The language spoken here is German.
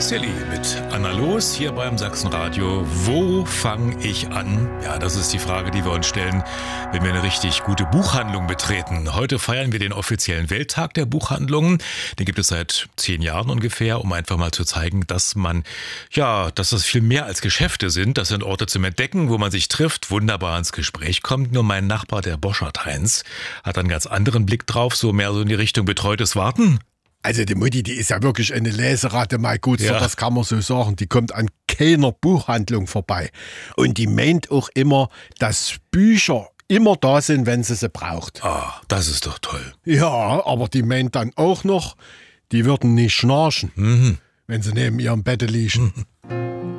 Silly mit Anna Loos hier beim Sachsenradio. Wo fange ich an? Ja, das ist die Frage, die wir uns stellen, wenn wir eine richtig gute Buchhandlung betreten. Heute feiern wir den offiziellen Welttag der Buchhandlungen. Den gibt es seit 10 Jahren ungefähr, um einfach mal zu zeigen, dass das viel mehr als Geschäfte sind. Das sind Orte zum Entdecken, wo man sich trifft, wunderbar ins Gespräch kommt. Nur mein Nachbar, der Boschert Heinz, hat einen ganz anderen Blick drauf, mehr so in die Richtung betreutes Warten. Also die Mutti, die ist ja wirklich eine Leseratte, mal gut, Ja. das kann man so sagen. Die kommt an keiner Buchhandlung vorbei. Und die meint auch immer, dass Bücher immer da sind, wenn sie braucht. Ah, das ist doch toll. Ja, aber die meint dann auch noch, die würden nicht schnarchen, wenn sie neben ihrem Bett liegen.